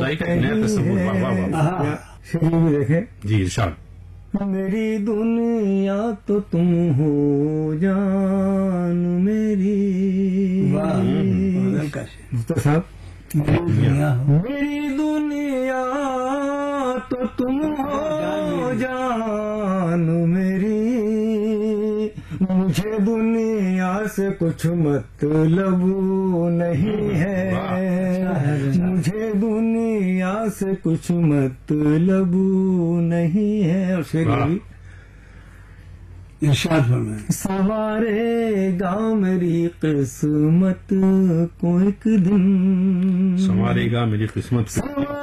खुदाई का एक नया तस्वुर। वाह वाह वाह। शेर भी देखे जी, इरशाद। मेरी दुनिया तो तुम हो जान मेरी। मुफ्ता साहब, मेरी दुनिया तो तुम हो जान मेरी, मुझे दुनिया से कुछ मतलब नहीं है, मुझे दुनिया से कुछ मतलब नहीं है। और शेर भी इरशाद फरमाएं। संवारेगा मेरी किस्मत को एक दिन, संवारेगा मेरी किस्मत को।